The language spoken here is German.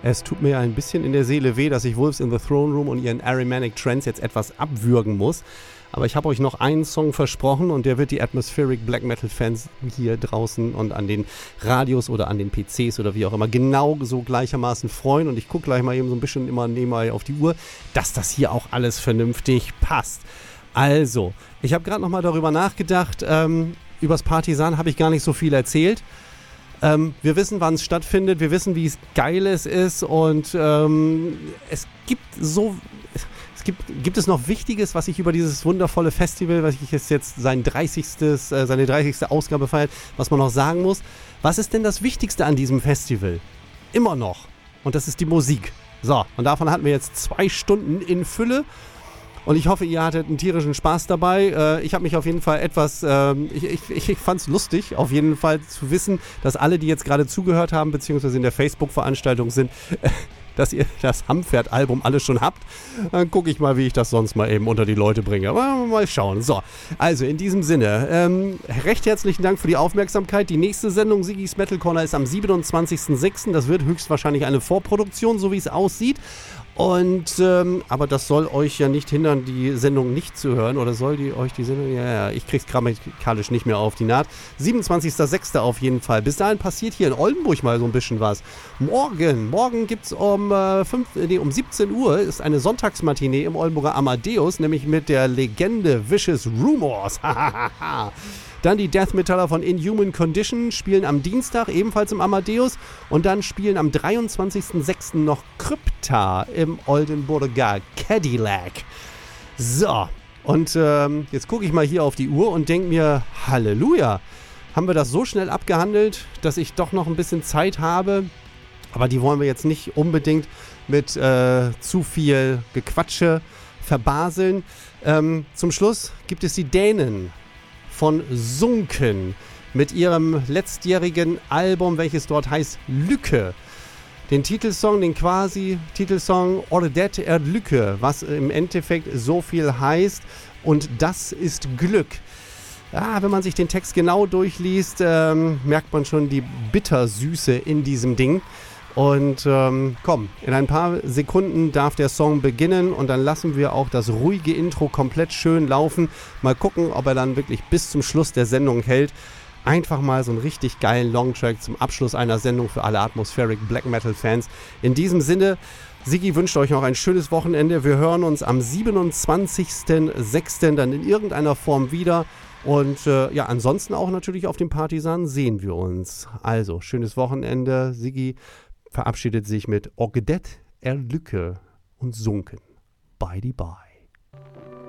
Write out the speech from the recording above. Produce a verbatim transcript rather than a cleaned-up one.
Es tut mir ein bisschen in der Seele weh, dass ich Wolves in the Throne Room und ihren Aramanic Trance jetzt etwas abwürgen muss. Aber ich habe euch noch einen Song versprochen und der wird die Atmospheric Black Metal Fans hier draußen und an den Radios oder an den P Cs oder wie auch immer genau so gleichermaßen freuen. Und ich gucke gleich mal eben so ein bisschen immer nebenbei auf die Uhr, dass das hier auch alles vernünftig passt. Also, ich habe gerade nochmal darüber nachgedacht. Ähm, übers Partisan habe ich gar nicht so viel erzählt. Ähm, wir wissen, wann es stattfindet, wir wissen, wie es geil es ist und ähm, es gibt so, es gibt, gibt es noch Wichtiges, was ich über dieses wundervolle Festival, was ich jetzt, jetzt sein dreißigstes, äh, seine dreißigste Ausgabe feiert, was man noch sagen muss. Was ist denn das Wichtigste an diesem Festival? Immer noch. Und das ist die Musik. So, und davon hatten wir jetzt zwei Stunden in Fülle. Und ich hoffe, ihr hattet einen tierischen Spaß dabei. Äh, ich habe mich auf jeden Fall etwas, ähm, ich, ich, ich fand es lustig, auf jeden Fall zu wissen, dass alle, die jetzt gerade zugehört haben, beziehungsweise in der Facebook-Veranstaltung sind, äh, dass ihr das Hampfert-Album alles schon habt. Dann gucke ich mal, wie ich das sonst mal eben unter die Leute bringe. Aber mal schauen. So, also in diesem Sinne, ähm, recht herzlichen Dank für die Aufmerksamkeit. Die nächste Sendung, Siggis Metal Corner, ist am siebenundzwanzigsten sechsten Das wird höchstwahrscheinlich eine Vorproduktion, so wie es aussieht. Und, ähm, aber das soll euch ja nicht hindern, die Sendung nicht zu hören. Oder soll die euch die Sendung, ja, ja, ich krieg's grammatikalisch nicht mehr auf die Naht. siebenundzwanzigsten sechsten auf jeden Fall. Bis dahin passiert hier in Oldenburg mal so ein bisschen was. Morgen, morgen gibt's um, äh, fünf, nee, um siebzehn Uhr ist eine Sonntagsmatinee im Oldenburger Amadeus, nämlich mit der Legende Vicious Rumors. Dann die Death Metaller von Inhuman Condition spielen am Dienstag ebenfalls im Amadeus und dann spielen am dreiundzwanzigsten sechsten noch Krypta im Oldenburger Cadillac. So, und ähm, jetzt gucke ich mal hier auf die Uhr und denke mir, Halleluja, haben wir das so schnell abgehandelt, dass ich doch noch ein bisschen Zeit habe. Aber die wollen wir jetzt nicht unbedingt mit äh, zu viel Gequatsche verbaseln. Ähm, zum Schluss gibt es die Dänen von Sunken mit ihrem letztjährigen Album, welches dort heißt Lücke. Den Titelsong, den quasi Titelsong Ordet er Lücke, was im Endeffekt so viel heißt und das ist Glück. Ja, wenn man sich den Text genau durchliest, ähm, merkt man schon die Bittersüße in diesem Ding. Und ähm, komm, in ein paar Sekunden darf der Song beginnen und dann lassen wir auch das ruhige Intro komplett schön laufen. Mal gucken, ob er dann wirklich bis zum Schluss der Sendung hält. Einfach mal so einen richtig geilen Longtrack zum Abschluss einer Sendung für alle Atmospheric Black Metal Fans. In diesem Sinne, Siggi wünscht euch noch ein schönes Wochenende. Wir hören uns am siebenundzwanzigsten sechsten dann in irgendeiner Form wieder. Und äh, ja, ansonsten auch natürlich auf dem Partisan sehen wir uns. Also, schönes Wochenende. Siggi verabschiedet sich mit Ordet er Lücke und Sunken. Bye, bye.